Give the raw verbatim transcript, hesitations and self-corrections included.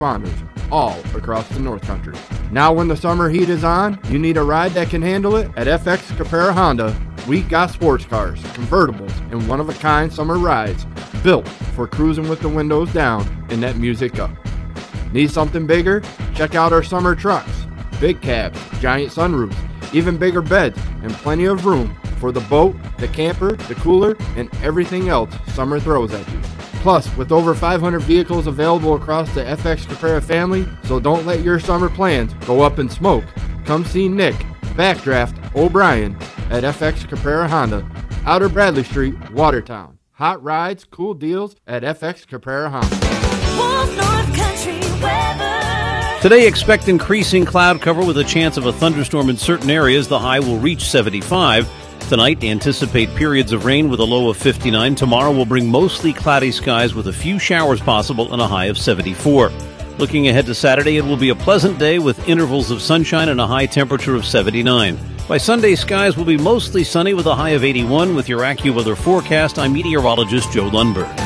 responders all across the North Country. Now when the summer heat is on, you need a ride that can handle it? At F X Caprara Honda, we got sports cars, convertibles, and one-of-a-kind summer rides built for cruising with the windows down and that music up. Need something bigger? Check out our summer trucks. Big cabs, giant sunroofs, even bigger beds, and plenty of room for the boat, the camper, the cooler, and everything else summer throws at you. Plus, with over five hundred vehicles available across the F X Caprara family, so don't let your summer plans go up in smoke. Come see Nick, Backdraft O'Brien, at F X Caprara Honda, Outer Bradley Street, Watertown. Hot rides, cool deals at F X Caprara Honda. Wolf North Country weather. Today, expect increasing cloud cover with a chance of a thunderstorm in certain areas. The high will reach seventy-five. Tonight, anticipate periods of rain with a low of fifty-nine. Tomorrow will bring mostly cloudy skies with a few showers possible and a high of seventy-four. Looking ahead to Saturday, it will be a pleasant day with intervals of sunshine and a high temperature of seventy-nine. By Sunday, skies will be mostly sunny with a high of eighty-one. With your AccuWeather forecast, I'm meteorologist Joe Lundberg.